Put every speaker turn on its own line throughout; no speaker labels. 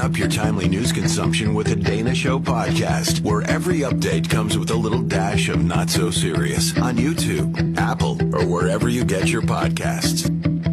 up your timely news consumption with the Dana Show podcast, where every update comes with a little dash of not so serious on YouTube, Apple, or wherever you get your podcasts.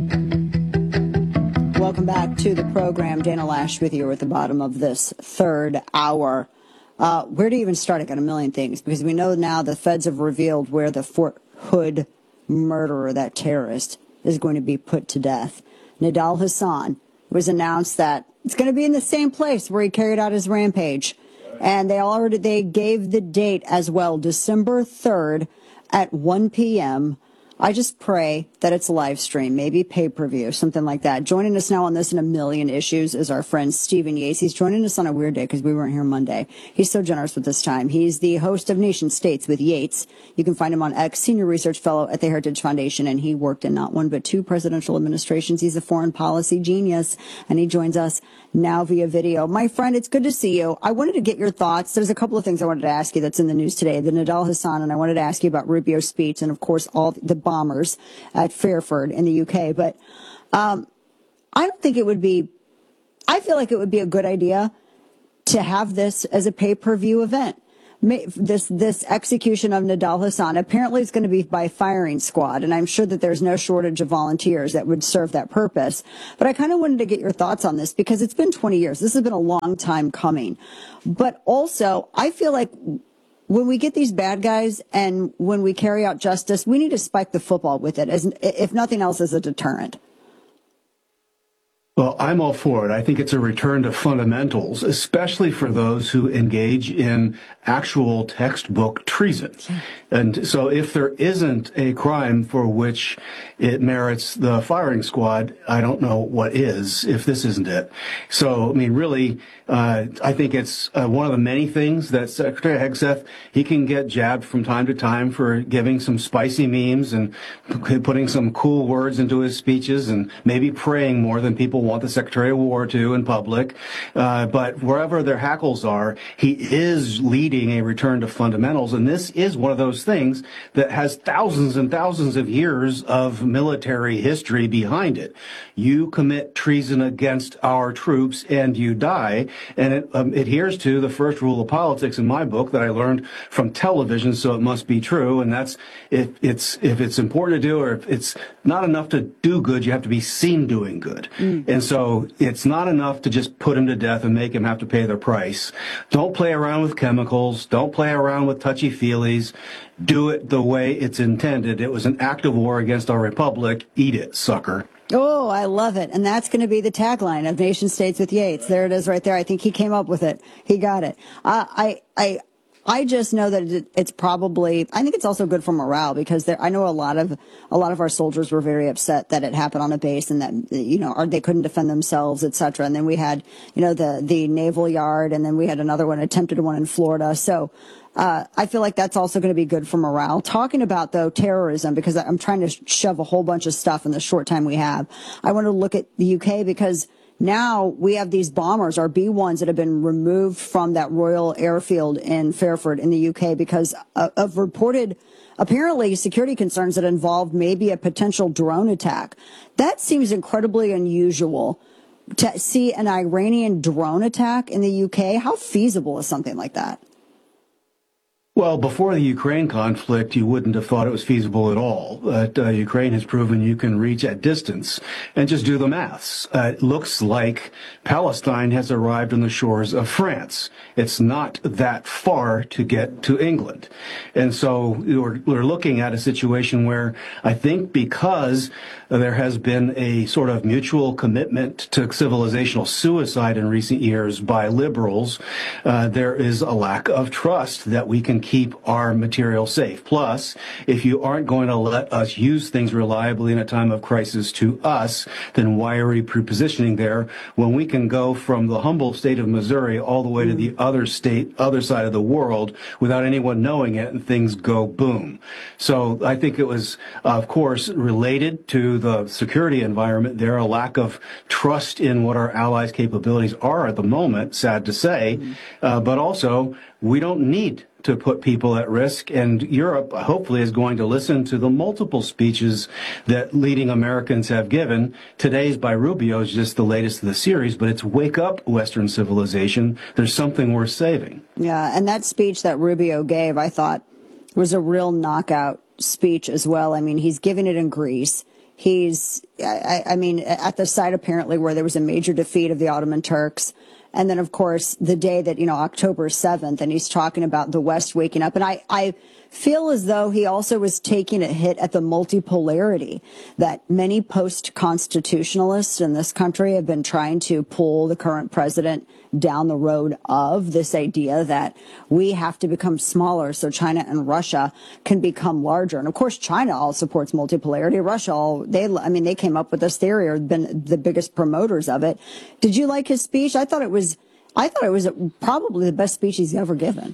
Welcome back to the program. Dana Loesch with you at the bottom of this third hour. Where to even start? I got a million things, because we know now the feds have revealed where the Fort Hood murderer, that terrorist, is going to be put to death. Nidal Hasan. It was announced that it's going to be in the same place where he carried out his rampage. And they gave the date as well, December 3rd at 1 p.m. I just pray that it's a live stream, maybe pay-per-view, something like that. Joining us now on this and a million issues is our friend Stephen Yates. He's joining us on a weird day because we weren't here Monday. He's so generous with this time. He's the host of Nation States with Yates. You can find him on X, Senior Research Fellow at the Heritage Foundation, and he worked in not one but two presidential administrations. He's a foreign policy genius, and he joins us now via video. My friend, it's good to see you. I wanted to get your thoughts. There's a couple of things I wanted to ask you that's in the news today. The Nidal Hasan, and I wanted to ask you about Rubio's speech, and of course all the bombers at Fairford in the UK. But I don't think it would be, I feel like it would be a good idea to have this as a pay-per-view event. This execution of Nidal Hasan apparently is going to be by firing squad, and I'm sure that there's no shortage of volunteers that would serve that purpose. But I kind of wanted to get your thoughts on this, because it's been 20 years. This has been a long time coming. But also, I feel like when we get these bad guys and when we carry out justice, we need to spike the football with it, as if nothing else, as a deterrent.
Well, I'm all for it. I think it's a return to fundamentals, especially for those who engage in actual textbook treason. And so if there isn't a crime for which it merits the firing squad, I don't know what is, if this isn't it. So, I mean, really, I think it's one of the many things that Secretary Hegseth, he can get jabbed from time to time for giving some spicy memes and putting some cool words into his speeches and maybe praying more than people want the Secretary of War to in public. But wherever their hackles are, he is leading a return to fundamentals. And this is one of those things that has thousands and thousands of years of military history behind it. You commit treason against our troops and you die. And it adheres to the first rule of politics in my book that I learned from television, so it must be true. And that's if it's important to do, or if it's not enough to do good, you have to be seen doing good. And so it's not enough to just put him to death and make him have to pay the price. Don't play around with chemicals. Don't play around with touchy-feelies. Do it the way it's intended. It was an act of war against our republic. Eat it, sucker.
Oh, I love it. And that's going to be the tagline of Nation States with Yates. There it is right there. I think he came up with it. He got it. I just know that it's probably, I think it's also good for morale, because I know a lot of our soldiers were very upset that it happened on a base and that, or they couldn't defend themselves, et cetera. And then we had, the naval yard, and then we had another one, attempted one in Florida. So, I feel like that's also going to be good for morale. Talking about, though, terrorism, because I'm trying to shove a whole bunch of stuff in the short time we have. I want to look at the UK, because now we have these bombers, our B-1s, that have been removed from that Royal Airfield in Fairford in the UK because of reported, apparently, security concerns that involved maybe a potential drone attack. That seems incredibly unusual. To see an Iranian drone attack in the UK, how feasible is something like that?
Well, before the Ukraine conflict, you wouldn't have thought it was feasible at all. But Ukraine has proven you can reach at distance, and just do the maths. It looks like Palestine has arrived on the shores of France. It's not that far to get to England. And so we're looking at a situation where I think because there has been a sort of mutual commitment to civilizational suicide in recent years by liberals, there is a lack of trust that we can keep our material safe. Plus, if you aren't going to let us use things reliably in a time of crisis to us, then why are we prepositioning there when we can go from the humble state of Missouri all the way to the other side of the world without anyone knowing it, and things go boom. So I think it was, of course, related to the security environment there, a lack of trust in what our allies' capabilities are at the moment, sad to say, but also we don't need to put people at risk. And Europe, hopefully, is going to listen to the multiple speeches that leading Americans have given. Today's by Rubio is just the latest of the series, but it's wake up, Western civilization. There's something worth saving.
Yeah, and that speech that Rubio gave, I thought, was a real knockout speech as well. I mean, he's giving it in Greece. He's, I mean, at the site apparently where there was a major defeat of the Ottoman Turks. And then, of course, the day that, October 7th, and he's talking about the West waking up. And I feel as though he also was taking a hit at the multipolarity that many post-constitutionalists in this country have been trying to pull the current president down the road of, this idea that we have to become smaller so China and Russia can become larger. And of course, China all supports multipolarity. Russia, they came up with this theory or been the biggest promoters of it. Did you like his speech? I thought it was probably the best speech he's ever given.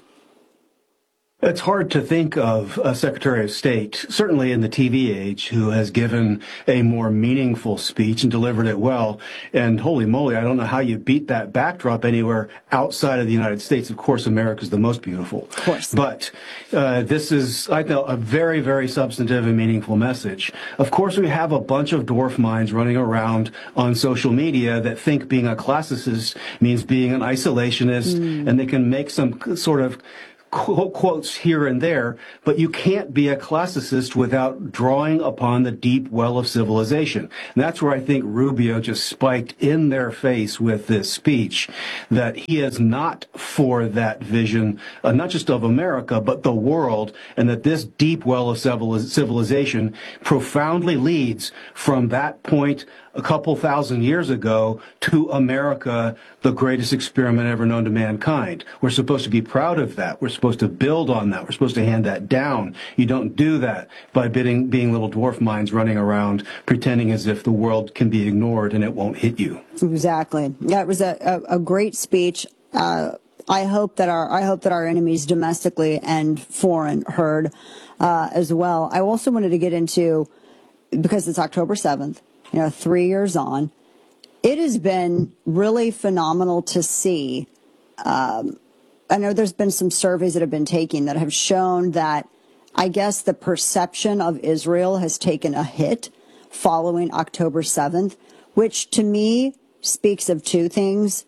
It's hard to think of a Secretary of State, certainly in the TV age, who has given a more meaningful speech and delivered it well. And holy moly, I don't know how you beat that backdrop anywhere outside of the United States. Of course, America's the most beautiful. Of
course.
But this is, I felt, a very, very substantive and meaningful message. Of course, we have a bunch of dwarf minds running around on social media that think being a classicist means being an isolationist, and they can make some sort of quotes here and there, but you can't be a classicist without drawing upon the deep well of civilization. And that's where I think Rubio just spiked in their face with this speech, that he is not for that vision, not just of America, but the world, and that this deep well of civilization profoundly leads from that point a couple thousand years ago to America, the greatest experiment ever known to mankind. We're supposed to be proud of that. We're supposed to build on that. We're supposed to hand that down. You don't do that by being little dwarf minds running around pretending as if the world can be ignored and it won't hit you.
Exactly. Yeah, it was a great speech. I hope that our enemies domestically and foreign heard as well. I also wanted to get into, because it's October 7th, 3 years on, it has been really phenomenal to see. I know there's been some surveys that have been taken that have shown that, I guess, the perception of Israel has taken a hit following October 7th, which to me speaks of two things.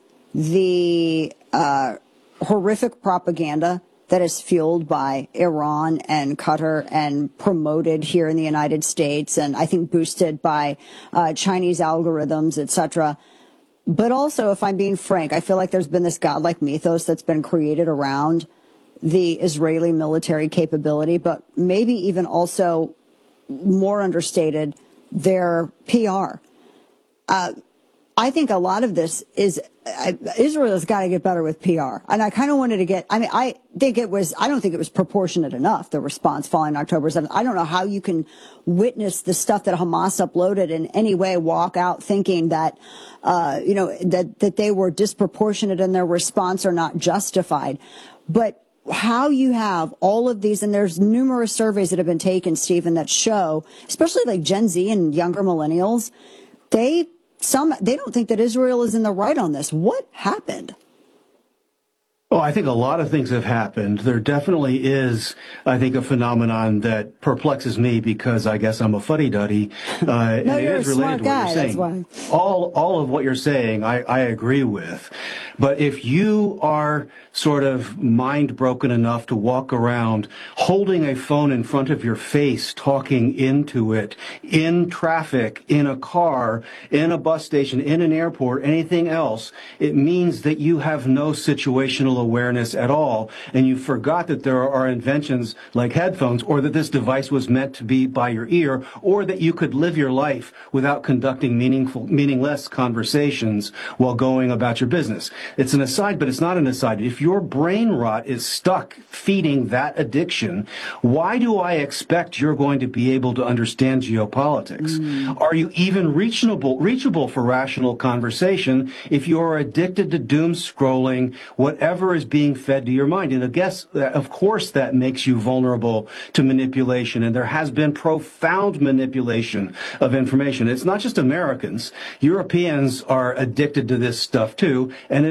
The horrific propaganda that is fueled by Iran and Qatar and promoted here in the United States, and I think boosted by Chinese algorithms, etc. But also, if I'm being frank, I feel like there's been this godlike mythos that's been created around the Israeli military capability, but maybe even also more understated, their PR. I think a lot of this is Israel has got to get better with PR. And I kind of wanted to I don't think it was proportionate enough, the response following October 7th. I don't know how you can witness the stuff that Hamas uploaded in any way, walk out thinking that, that they were disproportionate in their response or not justified. But how you have all of these, and there's numerous surveys that have been taken, Stephen, that show, especially like Gen Z and younger millennials, they don't think that Israel is in the right on this. What happened?
Well, I think a lot of things have happened. There definitely is, I think, a phenomenon that perplexes me because I guess I'm a fuddy-duddy. And
no,
it
you're
is
a
related
smart
to what
guy,
you're saying.
that's why.
All of what you're saying, I agree with. But if you are sort of mind broken enough to walk around holding a phone in front of your face, talking into it, in traffic, in a car, in a bus station, in an airport, anything else, it means that you have no situational awareness at all. And you forgot that there are inventions like headphones, or that this device was meant to be by your ear, or that you could live your life without conducting meaningless conversations while going about your business. It's an aside, but it's not an aside. If your brain rot is stuck feeding that addiction, why do I expect you're going to be able to understand geopolitics? Are you even reachable for rational conversation if you're addicted to doom scrolling, whatever is being fed to your mind? And of course, that makes you vulnerable to manipulation. And there has been profound manipulation of information. It's not just Americans. Europeans are addicted to this stuff too. And it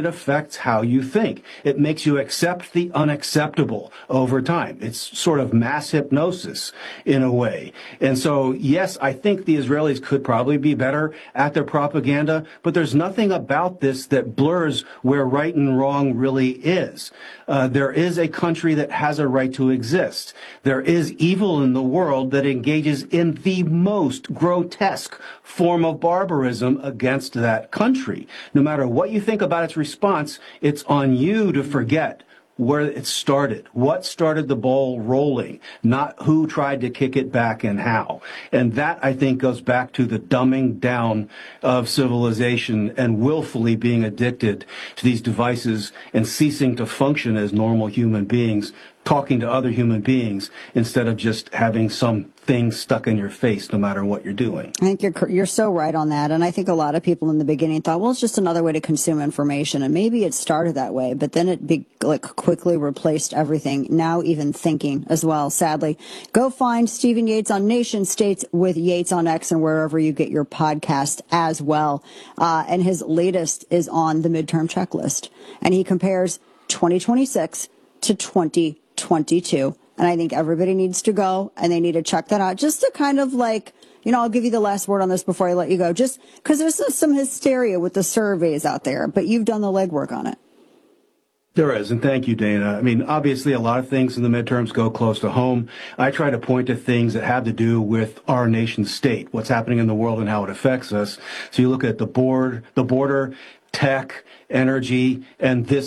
it affects how you think. It makes you accept the unacceptable over time. It's sort of mass hypnosis in a way. And so, yes, I think the Israelis could probably be better at their propaganda, but there's nothing about this that blurs where right and wrong really is. There is a country that has a right to exist. There is evil in the world that engages in the most grotesque form of barbarism against that country. No matter what you think about its response, it's on you to forget where it started, what started the ball rolling, not who tried to kick it back and how. And that, I think, goes back to the dumbing down of civilization and willfully being addicted to these devices and ceasing to function as normal human beings, talking to other human beings instead of just having some thing stuck in your face no matter what you're doing.
I think you're so right on that. And I think a lot of people in the beginning thought, well, it's just another way to consume information. And maybe it started that way, but then it quickly replaced everything. Now even thinking as well, sadly. Go find Stephen Yates on Nation States with Yates on X and wherever you get your podcast as well. And his latest is on the midterm checklist. And he compares 2026 to 2022. And I think everybody needs to go and they need to check that out just to kind of I'll give you the last word on this before I let you go, just because there's some hysteria with the surveys out there, but you've done the legwork on it.
There is, and thank you, Dana. I mean, obviously, a lot of things in the midterms go close to home. I try to point to things that have to do with our nation state, what's happening in the world and how it affects us. So you look at the border, tech, energy, and this